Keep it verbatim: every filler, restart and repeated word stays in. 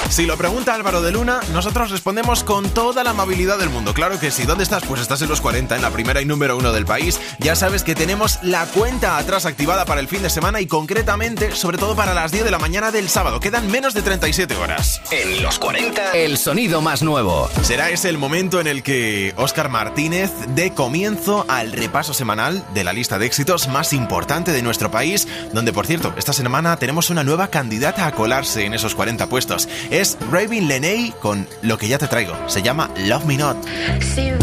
Si lo pregunta Álvaro de Luna, nosotros respondemos con toda la amabilidad del mundo. Claro que sí. ¿Dónde estás? Pues estás en los cuarenta, en la primera y número uno del país. Ya sabes que tenemos la cuenta atrás activada para el fin de semana y concretamente, sobre todo para las diez de la mañana del sábado. Quedan menos de treinta y siete horas. En los cuarenta, el sonido más nuevo. Será ese el momento en el que Óscar Martínez dé comienzo al repaso semanal de la lista de éxitos más importante de nuestro país, donde, por cierto, esta semana tenemos una nueva candidata a colarse en esos cuarenta puestos. Es Ravin Lenay con Lo que ya te traigo. Se llama Love Me Not. See